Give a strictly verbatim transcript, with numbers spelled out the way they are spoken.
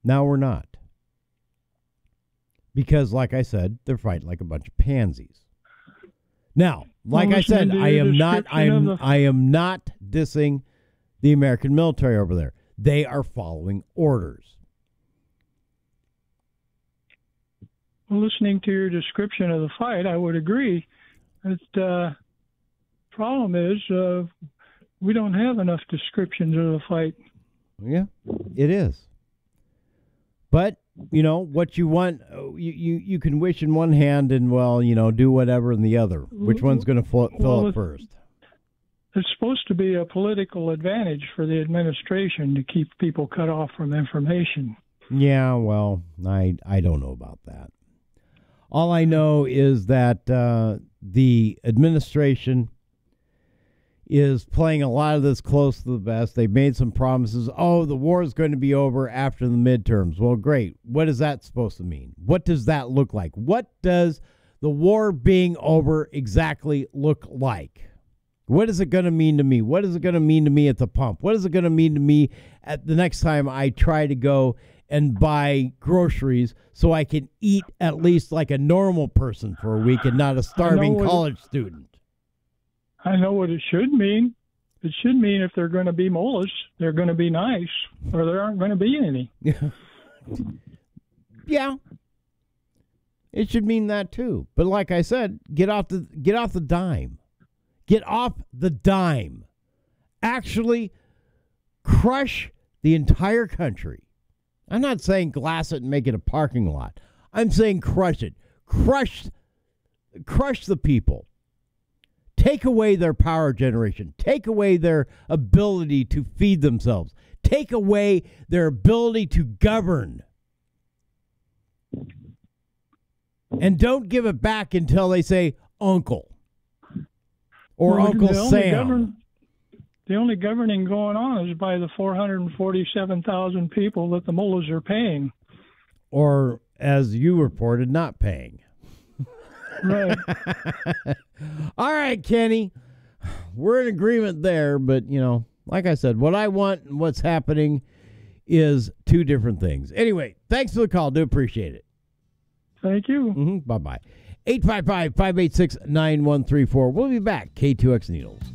Now we're not. Because, like I said, they're fighting like a bunch of pansies. Now, like Well, I said, listening to I your am not I description am of the- I am not dissing the American military over there. They are following orders. Well, listening to your description of the fight, I would agree. But uh, problem is, uh, we don't have enough descriptions of the fight. Yeah, it is. But, you know, what you want, you, you, you can wish in one hand and, well, you know, do whatever in the other. Which one's going to fill, fill Well, up first? It's supposed to be a political advantage for the administration to keep people cut off from information. Yeah, well, I, I don't know about that. All I know is that uh, the administration is playing a lot of this close to the vest. They've made some promises. Oh, the war is going to be over after the midterms. Well, great. What is that supposed to mean? What does that look like? What does the war being over exactly look like? What is it going to mean to me? What is it going to mean to me at the pump? What is it going to mean to me at the next time I try to go and buy groceries so I can eat at least like a normal person for a week and not a starving what- college student? I know what it should mean. It should mean if they're going to be mullahs, they're going to be nice, or there aren't going to be any. Yeah. Yeah. It should mean that too. But like I said, get off the get off the dime. Get off the dime. Actually crush the entire country. I'm not saying glass it and make it a parking lot. I'm saying crush it. Crush crush the people. Take away their power generation. Take away their ability to feed themselves. Take away their ability to govern. And don't give it back until they say Uncle or Well, Uncle the only Sam. govern- the only governing going on is by the four hundred forty-seven thousand people that the mullahs are paying. Or, as you reported, not paying. Right. All right, Kenny. We're in agreement there, but, you know, like I said, what I want and what's happening is two different things. Anyway, thanks for the call. Do appreciate it. Thank you. Mm-hmm. Bye-bye. eight five five, five eight six, nine one three four. We'll be back. K two X Needles.